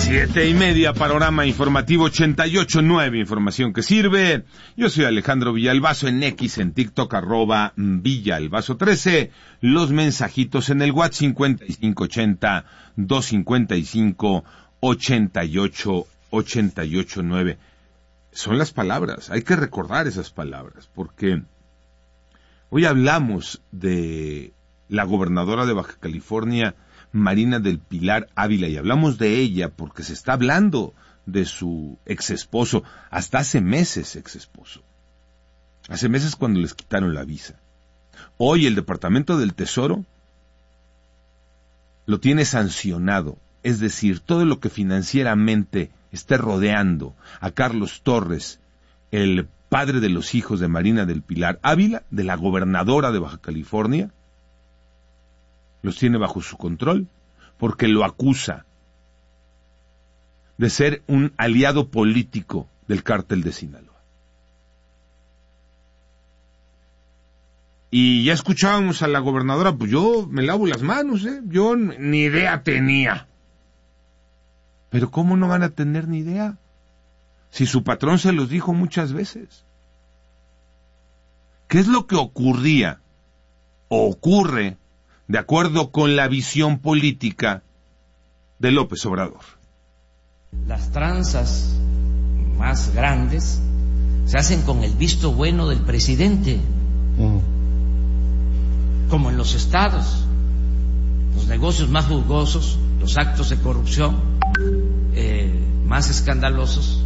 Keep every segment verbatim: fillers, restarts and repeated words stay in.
Siete y media, panorama informativo ochenta y ocho nueve, información que sirve. Yo soy Alejandro Villalbazo, en X, en TikTok, arroba Villalbazo trece. Los mensajitos en el WhatsApp cincuenta y cinco ochenta, doscientos cincuenta y cinco, ochenta y ocho, ochenta y ocho nueve. Son las palabras, hay que recordar esas palabras, porque hoy hablamos de la gobernadora de Baja California, Marina del Pilar Ávila, y hablamos de ella porque se está hablando de su exesposo, hasta hace meses exesposo, hace meses cuando les quitaron la visa. Hoy el Departamento del Tesoro lo tiene sancionado, es decir, todo lo que financieramente esté rodeando a Carlos Torres, el padre de los hijos de Marina del Pilar Ávila, de la gobernadora de Baja California, los tiene bajo su control, porque lo acusa de ser un aliado político del cártel de Sinaloa. Y ya escuchábamos a la gobernadora, pues yo me lavo las manos, ¿eh? Yo ni idea tenía. Pero ¿cómo no van a tener ni idea? Si su patrón se los dijo muchas veces. ¿Qué es lo que ocurría o ocurre de acuerdo con la visión política de López Obrador? Las tranzas más grandes se hacen con el visto bueno del presidente, mm. como en los estados. Los negocios más jugosos, los actos de corrupción eh, más escandalosos,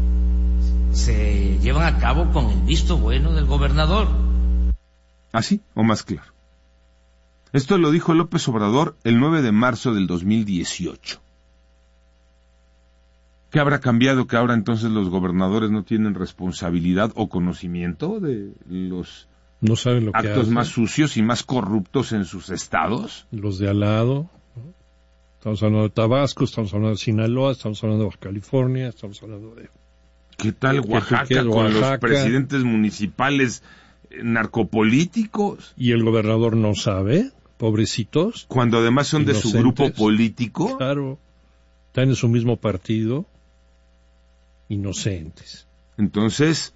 se llevan a cabo con el visto bueno del gobernador. ¿Así o más claro? Esto lo dijo López Obrador el nueve de marzo del dos mil dieciocho. ¿Qué habrá cambiado que ahora entonces los gobernadores no tienen responsabilidad o conocimiento de los no saben lo que actos hacen. más sucios y más corruptos en sus estados? Los de al lado, ¿no? Estamos hablando de Tabasco, estamos hablando de Sinaloa, estamos hablando de Baja California, estamos hablando de... ¿Qué tal Oaxaca, ¿Qué, qué, qué, con Oaxaca? Los presidentes municipales narcopolíticos? Y el gobernador no sabe, pobrecitos. Cuando además son inocentes. De su grupo político. Claro, están en su mismo partido, inocentes. Entonces,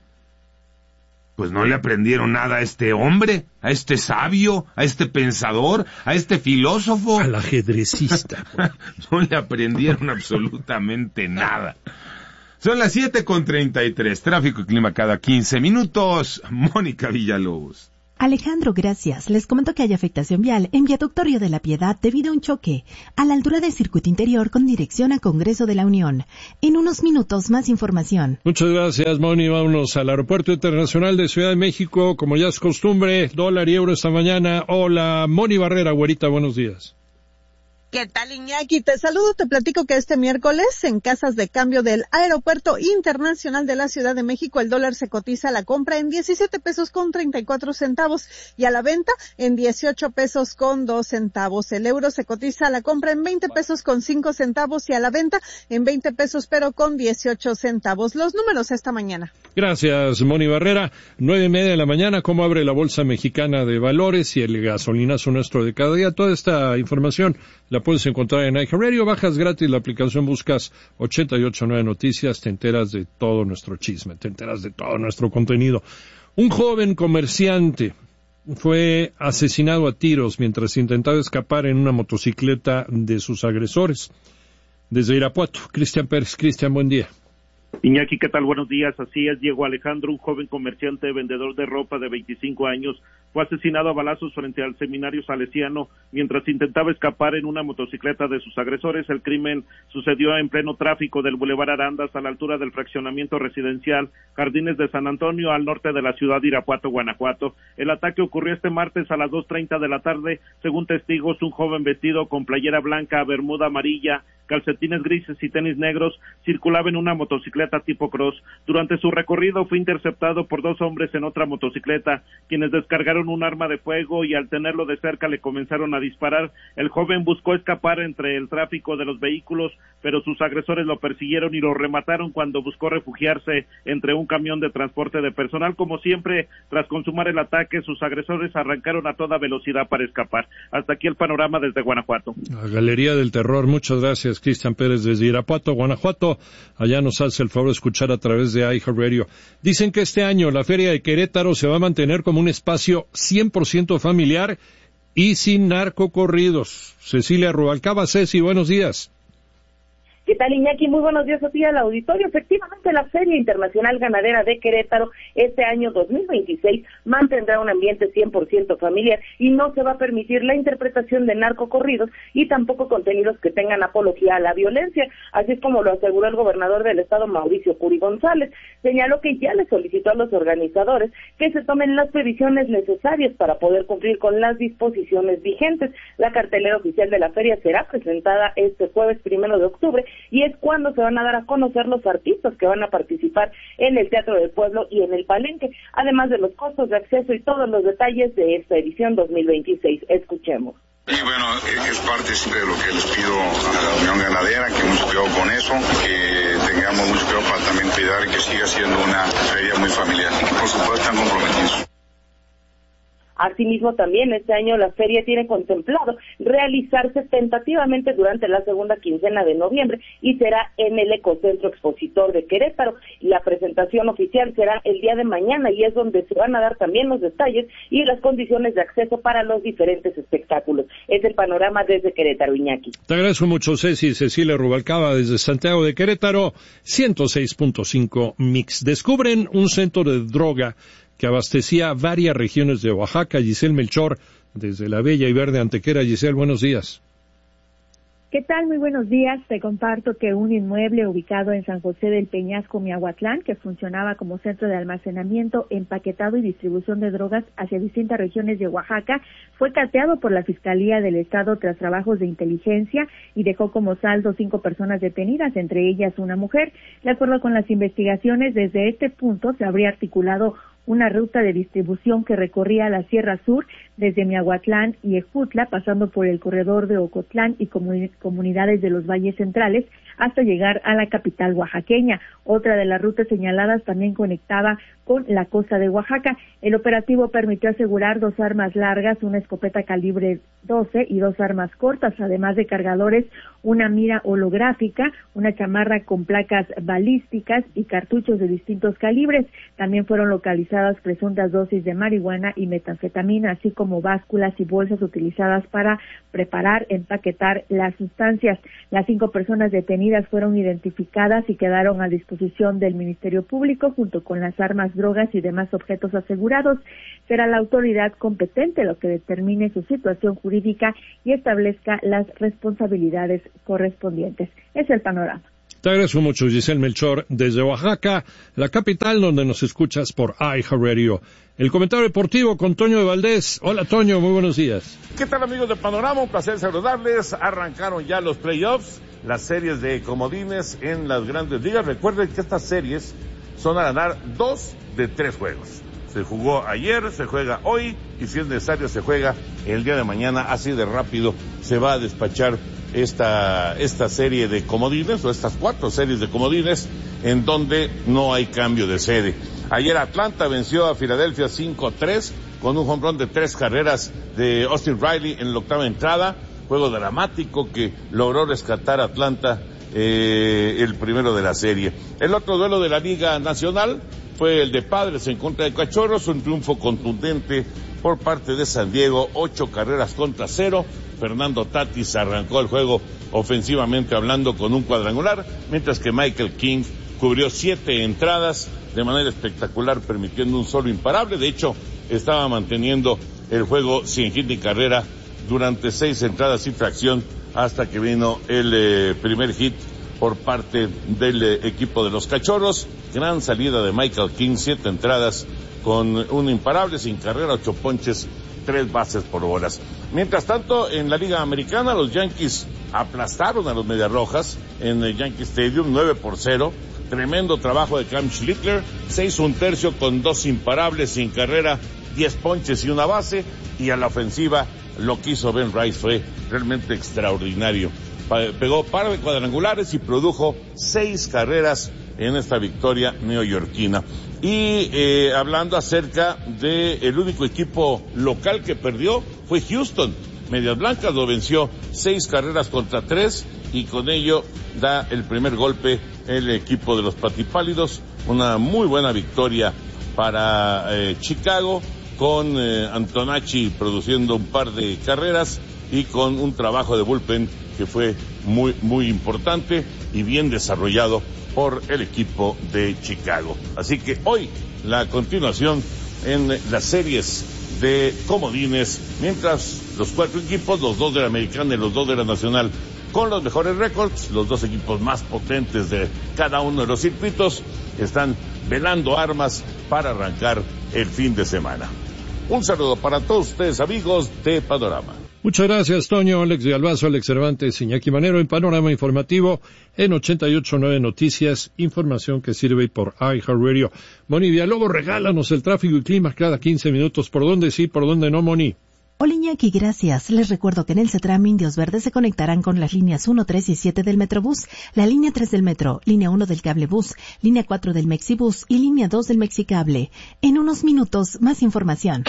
pues no le aprendieron nada a este hombre, a este sabio, a este pensador, a este filósofo. Al ajedrecista. No le aprendieron absolutamente nada. Son las siete con treinta y tres, tráfico y clima cada quince minutos. Mónica Villalobos. Alejandro, gracias. Les comento que hay afectación vial en Viaducto Río de la Piedad debido a un choque a la altura del circuito interior con dirección a Congreso de la Unión. En unos minutos más información. Muchas gracias, Moni. Vámonos al Aeropuerto Internacional de Ciudad de México. Como ya es costumbre, dólar y euro esta mañana. Hola, Moni Barrera, güerita, buenos días. ¿Qué tal, Iñaki? Te saludo, te platico que este miércoles en casas de cambio del Aeropuerto Internacional de la Ciudad de México el dólar se cotiza a la compra en diecisiete pesos con treinta y cuatro centavos y a la venta en dieciocho pesos con dos centavos. El euro se cotiza a la compra en veinte pesos con cinco centavos y a la venta en veinte pesos pero con dieciocho centavos. Los números esta mañana. Gracias, Moni Barrera. Nueve y media de la mañana, ¿cómo abre la Bolsa Mexicana de Valores y el gasolinazo nuestro de cada día? Toda esta información la puedes encontrar en iHeartRadio, bajas gratis la aplicación, buscas ochenta y ocho nueve Noticias, te enteras de todo nuestro chisme, te enteras de todo nuestro contenido. Un joven comerciante fue asesinado a tiros mientras intentaba escapar en una motocicleta de sus agresores. Desde Irapuato, Cristian Pérez. Cristian, buen día. Iñaki, ¿qué tal? Buenos días. Así es, Diego Alejandro, un joven comerciante vendedor de ropa de veinticinco años, fue asesinado a balazos frente al seminario salesiano mientras intentaba escapar en una motocicleta de sus agresores. El crimen sucedió en pleno tráfico del Boulevard Arandas a la altura del fraccionamiento residencial Jardines de San Antonio, al norte de la ciudad de Irapuato, Guanajuato. El ataque ocurrió este martes a las dos treinta de la tarde. Según testigos, un joven vestido con playera blanca, bermuda amarilla, calcetines grises y tenis negros circulaba en una motocicleta tipo cross. Durante su recorrido fue interceptado por dos hombres en otra motocicleta, quienes descargaron un arma de fuego y al tenerlo de cerca le comenzaron a disparar. El joven buscó escapar entre el tráfico de los vehículos, pero sus agresores lo persiguieron y lo remataron cuando buscó refugiarse entre un camión de transporte de personal. Como siempre, tras consumar el ataque, sus agresores arrancaron a toda velocidad para escapar. Hasta aquí el panorama desde Guanajuato. La Galería del Terror, muchas gracias, gracias. Cristian Pérez desde Irapuato, Guanajuato. Allá nos hace el favor de escuchar a través de iHeartRadio. Dicen que este año la Feria de Querétaro se va a mantener como un espacio cien por ciento familiar y sin narcocorridos. Cecilia Rubalcaba, Ceci, buenos días. ¿Qué tal, Iñaki? Muy buenos días a ti al auditorio. Efectivamente, la Feria Internacional Ganadera de Querétaro este año dos mil veintiséis mantendrá un ambiente cien por ciento familiar y no se va a permitir la interpretación de narcocorridos y tampoco contenidos que tengan apología a la violencia, así es como lo aseguró el gobernador del estado, Mauricio Curi González. Señaló que ya le solicitó a los organizadores que se tomen las previsiones necesarias para poder cumplir con las disposiciones vigentes. La cartelera oficial de la feria será presentada este jueves primero de octubre y es cuando se van a dar a conocer los artistas que van a participar en el Teatro del Pueblo y en el Palenque, además de los costos de acceso y todos los detalles de esta edición dos mil veintiséis. Escuchemos. Y bueno, es parte siempre de lo que les pido a la Unión Ganadera, que mucho cuidado con eso, que tengamos mucho cuidado para también cuidar que siga siendo una feria muy familiar y que por supuesto están comprometidos. Asimismo, también este año la feria tiene contemplado realizarse tentativamente durante la segunda quincena de noviembre y será en el Ecocentro Expositor de Querétaro. La presentación oficial será el día de mañana y es donde se van a dar también los detalles y las condiciones de acceso para los diferentes espectáculos. Es el panorama desde Querétaro, Iñaki. Te agradezco mucho, Ceci. Cecilia Rubalcaba desde Santiago de Querétaro, ciento seis punto cinco Mix. Descubren un centro de droga que abastecía varias regiones de Oaxaca. Giselle Melchor, desde la bella y verde Antequera. Giselle, buenos días. ¿Qué tal? Muy buenos días. Te comparto que un inmueble ubicado en San José del Peñasco, Miahuatlán, que funcionaba como centro de almacenamiento, empaquetado y distribución de drogas hacia distintas regiones de Oaxaca, fue cateado por la Fiscalía del Estado tras trabajos de inteligencia y dejó como saldo cinco personas detenidas, entre ellas una mujer. De acuerdo con las investigaciones, desde este punto se habría articulado una ruta de distribución que recorría la Sierra Sur desde Miahuatlán y Ejutla, pasando por el corredor de Ocotlán y comunidades de los valles centrales, hasta llegar a la capital oaxaqueña. Otra de las rutas señaladas también conectaba con la costa de Oaxaca. El operativo permitió asegurar dos armas largas, una escopeta calibre doce y dos armas cortas, además de cargadores, una mira holográfica, una chamarra con placas balísticas y cartuchos de distintos calibres. También fueron localizadas presuntas dosis de marihuana y metanfetamina, así como básculas y bolsas utilizadas para preparar, empaquetar las sustancias. Las cinco personas detenidas fueron identificadas y quedaron a disposición del Ministerio Público junto con las armas, drogas y demás objetos asegurados. Será la autoridad competente lo que determine su situación jurídica y establezca las responsabilidades correspondientes. Es el panorama. Te agradezco mucho, Giselle Melchor, desde Oaxaca, la capital donde nos escuchas por iHeartRadio. El comentario deportivo con Toño de Valdés. Hola, Toño, muy buenos días. ¿Qué tal, amigos de Panorama? Un placer saludarles. Arrancaron ya los playoffs, las series de comodines en las grandes ligas. Recuerden que estas series son a ganar dos de tres juegos. Se jugó ayer, se juega hoy y si es necesario se juega el día de mañana. Así de rápido se va a despachar esta, esta serie de comodines, o estas cuatro series de comodines, en donde no hay cambio de sede. Ayer Atlanta venció a Filadelfia cinco a tres con un home run de tres carreras de Austin Riley en la octava entrada. Juego dramático que logró rescatar Atlanta eh, el primero de la serie. El otro duelo de la Liga Nacional fue el de Padres en contra de Cachorros, un triunfo contundente por parte de San Diego, ocho carreras contra cero. Fernando Tatis arrancó el juego ofensivamente hablando con un cuadrangular, mientras que Michael King cubrió siete entradas de manera espectacular, permitiendo un solo imparable. De hecho, estaba manteniendo el juego sin hit ni carrera durante seis entradas y fracción, hasta que vino el eh, primer hit por parte del eh, equipo de los Cachorros. Gran salida de Michael King, siete entradas con un imparable, sin carrera, ocho ponches, tres bases por bolas. Mientras tanto, en la Liga Americana, los Yankees aplastaron a los Mediarrojas en el Yankee Stadium, nueve por cero. Tremendo trabajo de Cam Schlittler, seis un tercio con dos imparables, sin carrera, diez ponches y una base. Y a la ofensiva, lo que hizo Ben Rice fue realmente extraordinario. Pegó par de cuadrangulares y produjo seis carreras en esta victoria neoyorquina. Y eh, hablando acerca del único equipo local que perdió, fue Houston. Medias Blancas, lo venció seis carreras contra tres y con ello da el primer golpe el equipo de los Patipálidos. Una muy buena victoria para eh, Chicago, con eh, Antonacci produciendo un par de carreras y con un trabajo de bullpen que fue muy, muy importante y bien desarrollado por el equipo de Chicago. Así que hoy la continuación en las series de comodines, mientras los cuatro equipos, los dos de la Americana y los dos de la Nacional, con los mejores récords, los dos equipos más potentes de cada uno de los circuitos, están velando armas para arrancar el fin de semana. Un saludo para todos ustedes, amigos de Panorama. Muchas gracias, Toño, Alex de Albazo, Alex Cervantes, Iñaki Manero, en Panorama Informativo, en ochenta y ocho punto nueve Noticias, información que sirve por iHeartRadio. Moni Villalobos, regálanos el tráfico y clima cada quince minutos. ¿Por dónde sí, por dónde no, Moni? Hola Iñaki, gracias. Les recuerdo que en el CETRAM Indios Verdes se conectarán con las líneas uno, tres y siete del Metrobús, la línea tres del Metro, línea uno del Cablebús, línea cuatro del Mexibús y línea dos del Mexicable. En unos minutos, más información.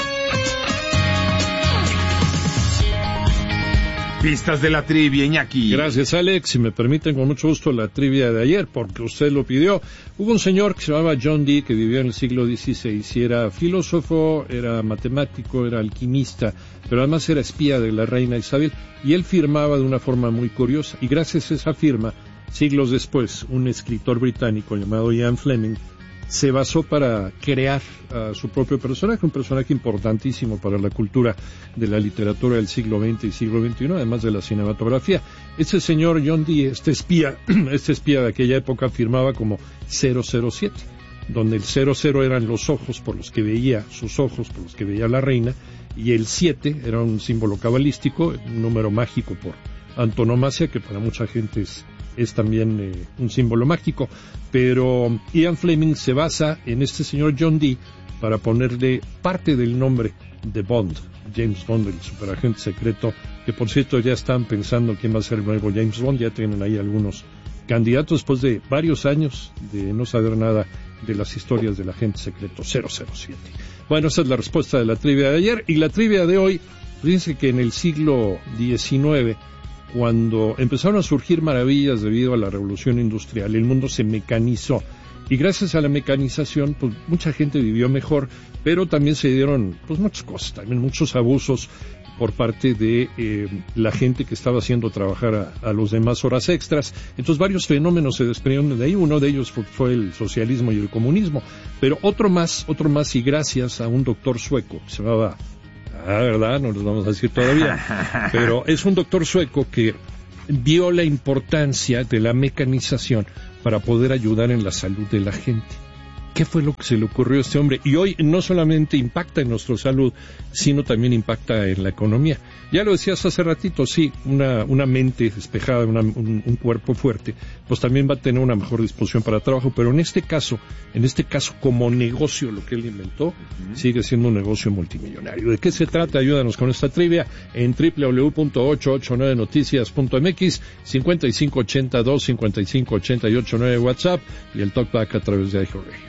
Pistas de la trivia, Iñaki. Gracias, Alex. Si me permiten, con mucho gusto, la trivia de ayer, porque usted lo pidió. Hubo un señor que se llamaba John Dee, que vivió en el siglo dieciséis, y era filósofo, era matemático, era alquimista, pero además era espía de la reina Isabel, y él firmaba de una forma muy curiosa, y gracias a esa firma, siglos después, un escritor británico llamado Ian Fleming se basó para crear a su propio personaje, un personaje importantísimo para la cultura de la literatura del siglo veinte y siglo veintiuno, además de la cinematografía. Este señor John Dee, este espía, este espía de aquella época firmaba como cero cero siete, donde el cero cero eran los ojos por los que veía, sus ojos por los que veía la reina, y el siete era un símbolo cabalístico, un número mágico por antonomasia, que para mucha gente es es también eh, un símbolo mágico, pero Ian Fleming se basa en este señor John Dee para ponerle parte del nombre de Bond, James Bond, el superagente secreto, que por cierto ya están pensando quién va a ser el nuevo James Bond, ya tienen ahí algunos candidatos después de varios años de no saber nada de las historias del agente secreto cero cero siete. Bueno, esa es la respuesta de la trivia de ayer, y la trivia de hoy, fíjense que en el siglo diecinueve, cuando empezaron a surgir maravillas debido a la revolución industrial, el mundo se mecanizó, y gracias a la mecanización, pues mucha gente vivió mejor, pero también se dieron pues muchas cosas, también muchos abusos por parte de eh, la gente que estaba haciendo trabajar a, a los demás horas extras. Entonces varios fenómenos se desprendieron de ahí, uno de ellos fue, fue el socialismo y el comunismo, pero otro más, otro más, y gracias a un doctor sueco que se llamaba, ah, ¿verdad? No les vamos a decir todavía. Pero es un doctor sueco que vio la importancia de la mecanización para poder ayudar en la salud de la gente. ¿Qué fue lo que se le ocurrió a este hombre? Y hoy no solamente impacta en nuestra salud, sino también impacta en la economía. Ya lo decías hace ratito, sí, una, una mente despejada, una, un, un cuerpo fuerte, pues también va a tener una mejor disposición para trabajo, pero en este caso, en este caso como negocio, lo que él inventó, uh-huh, sigue siendo un negocio multimillonario. ¿De qué se trata? Ayúdanos con esta trivia en doble u doble u doble u punto ochocientos ochenta y nueve noticias punto m x, cincuenta y cinco ochenta y dos, cincuenta y cinco ochenta y ocho nueve WhatsApp y el talkback a través de iHeartRadio.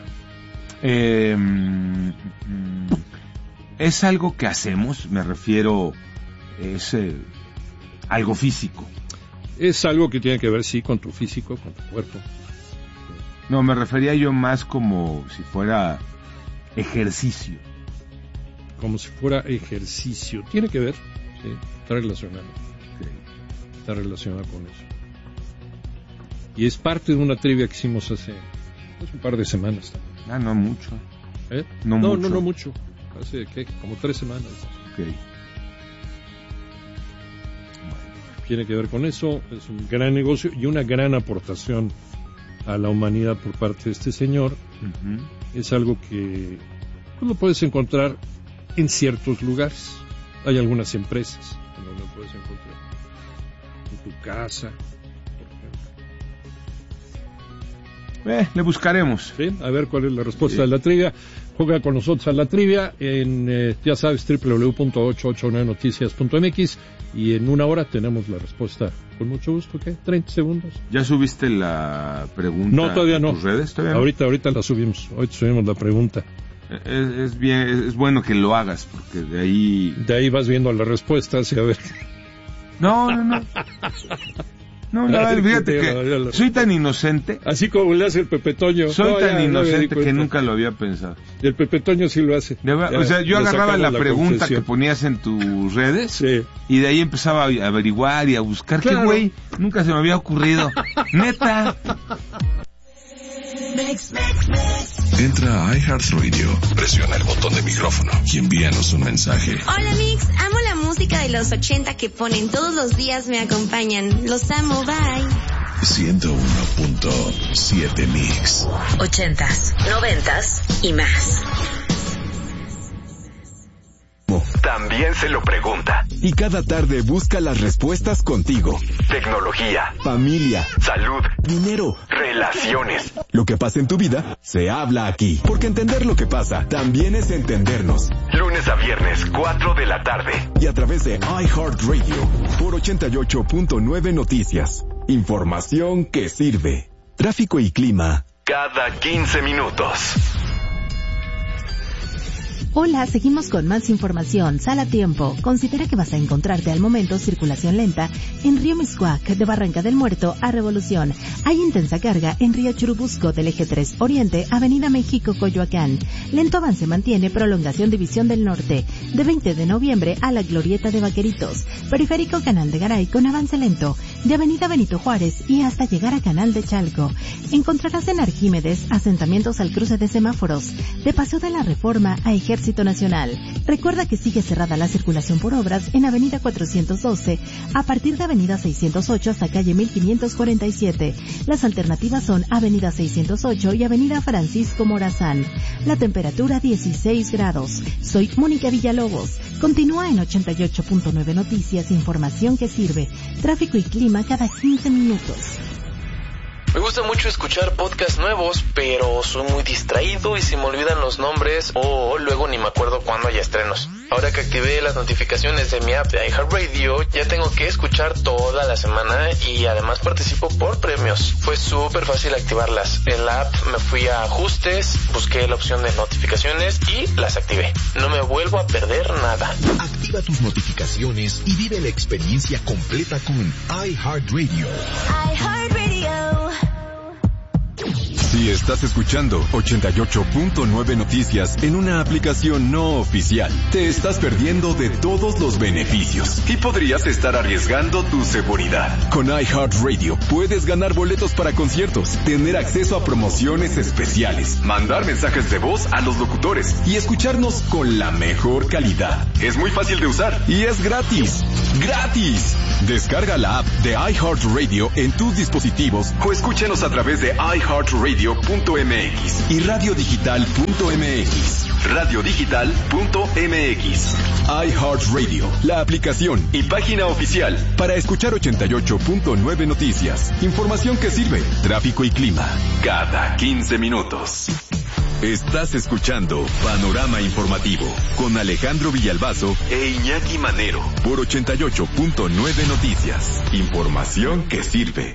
Eh, es algo que hacemos, me refiero, es eh, algo físico. Es algo que tiene que ver, sí, con tu físico, con tu cuerpo. No, me refería yo más como si fuera ejercicio. Como si fuera ejercicio. Tiene que ver, sí, está relacionado. Sí, está relacionado con eso. Y es parte de una trivia que hicimos hace, hace un par de semanas también. Ah, no mucho. ¿Eh? No, no, mucho. no, no mucho. Hace, ¿qué? Como tres semanas. Ok. Tiene que ver con eso. Es un gran negocio y una gran aportación a la humanidad por parte de este señor. Uh-huh. Es algo que tú lo puedes encontrar en ciertos lugares. Hay algunas empresas en donde lo puedes encontrar. En tu casa. Eh, le buscaremos. Sí, a ver cuál es la respuesta, sí, de la trivia. Juega con nosotros a la trivia en, eh, ya sabes, doble u doble u doble u punto ochocientos ochenta y nueve noticias punto m x, y en una hora tenemos la respuesta. Con mucho gusto, ¿qué? treinta segundos. ¿Ya subiste la pregunta? No, todavía a no. tus redes? ¿Todavía ahorita, no? ahorita la subimos. Ahorita subimos la pregunta. Es, es bien, es, es bueno que lo hagas, porque de ahí... De ahí vas viendo las respuestas y a ver... No, no, no. No, no, fíjate que soy tan inocente. Así como le hace el Pepe Toño. Soy no, tan ya, inocente no que nunca lo había pensado. Y el Pepe Toño sí lo hace. Ya, o sea, yo agarraba la, la pregunta confesión. que ponías en tus redes, sí, y de ahí empezaba a averiguar y a buscar. Claro. ¿Qué güey? Nunca se me había ocurrido. Neta. Entra a iHeartRadio, presiona el botón de micrófono y envíanos un mensaje. Hola Mix, amo la música de los ochenta que ponen todos los días, me acompañan. Los amo, bye. ciento uno punto siete Mix. Ochentas, noventas y más. También se lo pregunta. Y cada tarde busca las respuestas contigo. Tecnología, familia, salud, dinero, relaciones. Lo que pasa en tu vida se habla aquí. Porque entender lo que pasa también es entendernos. Lunes a viernes, cuatro de la tarde. Y a través de iHeartRadio por ochenta y ocho punto nueve Noticias. Información que sirve. Tráfico y clima. Cada quince minutos. Hola, seguimos con más información. Sal a tiempo. Considera que vas a encontrarte al momento circulación lenta en Río Miscuac, de Barranca del Muerto a Revolución. Hay intensa carga en Río Churubusco, del eje tres Oriente, Avenida México, Coyoacán. Lento avance mantiene prolongación División del Norte, de veinte de noviembre a la Glorieta de Vaqueritos. Periférico Canal de Garay con avance lento, de Avenida Benito Juárez y hasta llegar a Canal de Chalco. Encontrarás en Arquímedes asentamientos al cruce de semáforos, de Paseo de la Reforma a Ejército Nacional. Recuerda que sigue cerrada la circulación por obras en Avenida cuatrocientos doce, a partir de Avenida seiscientos ocho hasta calle mil quinientos cuarenta y siete. Las alternativas son Avenida seiscientos ocho y Avenida Francisco Morazán. La temperatura dieciséis grados. Soy Mónica Villalobos. Continúa en ochenta y ocho punto nueve Noticias, información que sirve. Tráfico y clima cada quince minutos. Me gusta mucho escuchar podcasts nuevos, pero soy muy distraído y se me olvidan los nombres o luego ni me acuerdo cuándo hay estrenos. Ahora que activé las notificaciones de mi app de iHeartRadio, ya tengo que escuchar toda la semana y además participo por premios. Fue súper fácil activarlas. En la app me fui a ajustes, busqué la opción de notificaciones y las activé. No me vuelvo a perder nada. Activa tus notificaciones y vive la experiencia completa con iHeartRadio. iHeartRadio. Si estás escuchando ochenta y ocho punto nueve Noticias en una aplicación no oficial, te estás perdiendo de todos los beneficios y podrías estar arriesgando tu seguridad. Con iHeartRadio puedes ganar boletos para conciertos, tener acceso a promociones especiales, mandar mensajes de voz a los locutores y escucharnos con la mejor calidad. Es muy fácil de usar y es gratis. ¡Gratis! Descarga la app de iHeartRadio en tus dispositivos o escúchanos a través de iHeartRadio punto m x y radiodigital punto m x. radiodigital punto m x. iHeartRadio, la aplicación y página oficial para escuchar ochenta y ocho punto nueve Noticias. Información que sirve. Tráfico y clima cada quince minutos. Estás escuchando Panorama Informativo con Alejandro Villalbazo e Iñaki Manero por ochenta y ocho punto nueve Noticias. Información que sirve.